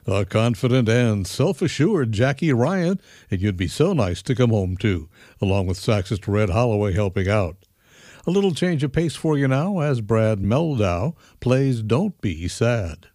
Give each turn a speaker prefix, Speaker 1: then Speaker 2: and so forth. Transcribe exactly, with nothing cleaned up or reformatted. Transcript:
Speaker 1: A confident and self-assured Jackie Ryan, and you'd be so nice to come home to, along with saxophonist Red Holloway helping out. A little change of pace for you now as Brad Meldau plays Don't Be Sad.